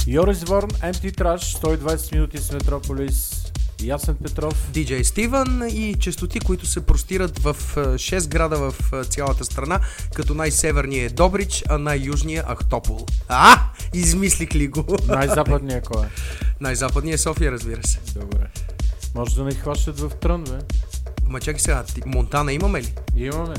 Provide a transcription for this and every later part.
Йорис Ворн, MT Trash, 120 минути с Метрополис, Ясен Петров, DJ Стивън и честоти, които се простират в 6 града в цялата страна, като най-северният е Добрич, а най-южният е Ахтопол. Измислих ли го? Най-западният кой е? Най-западният е София, разбира се. Добре. Може да не хващат в Трън, бе? Ма чакай сега, Монтана имаме ли? Имаме.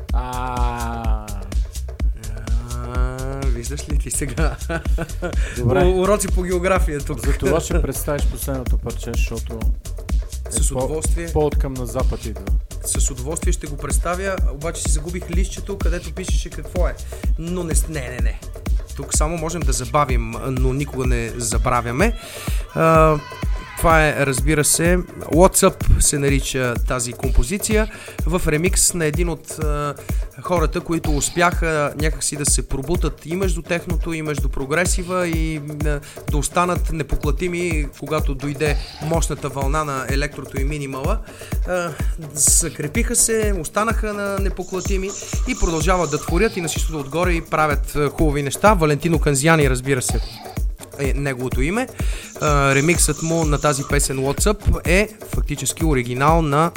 Виждаш ли ти сега? Добре. Уроци по география тук. За това ще представиш последното парче, защото с удоволствие. По-откъм на запад идва. С удоволствие ще го представя, обаче си загубих листчето, където пишеше какво е. Но не. Тук само можем да забавим, но никога не забравяме. Това е, разбира се, What's Up се нарича тази композиция, в ремикс на един от хората, които успяха някакси да се пробутат и между техното, и между прогресива и да останат непоклатими, когато дойде мощната вълна на електрото и минимала. Съкрепиха се, останаха на непоклатими и продължават да творят и на всичкото отгоре и правят хубави неща. Валентино Канзияни, разбира се, е неговото име. Ремиксът му на тази песен What's Up е фактически оригинал на...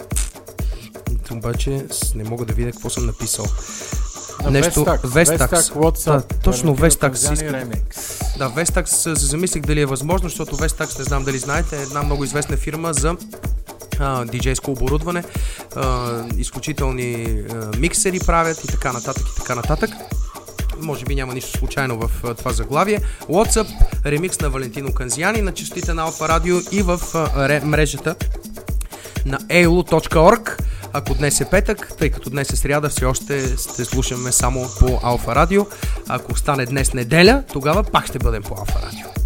Обаче не мога да видя какво съм написал. Нещо... Vestax. Точно Vestax. Да, Vestax се замислих дали е възможно, защото Vestax, не знам дали знаете, е една много известна фирма за диджейско оборудване. Изключителни миксери правят и така нататък. Може би няма нищо случайно в това заглавие. What's Up, ремикс на Валентино Канзияни на честотите на Алфа Радио и в мрежата на elo.org. Ако днес е петък, тъй като днес е сряда, все още ще слушаме само по Алфа Радио. Ако стане днес неделя, тогава пак ще бъдем по Алфа Радио.